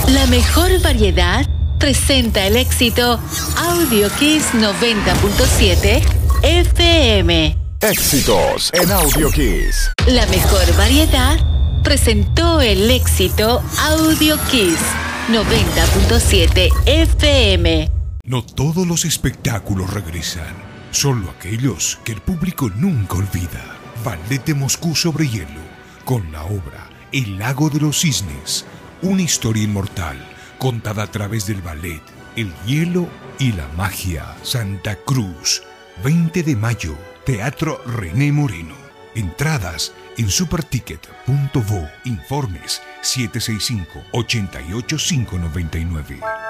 La mejor variedad presenta el éxito Audio Kiss 90.7 FM. Éxitos en Audio Kiss. La mejor variedad presentó el éxito Audio Kiss 90.7 FM. No todos los espectáculos regresan, solo aquellos que el público nunca olvida. Ballet de Moscú sobre hielo, con la obra El lago de los cisnes, una historia inmortal contada a través del ballet, el hielo y la magia. Santa Cruz, 20 de mayo, Teatro René Moreno. Entradas en superticket.vo. Informes 765-88599.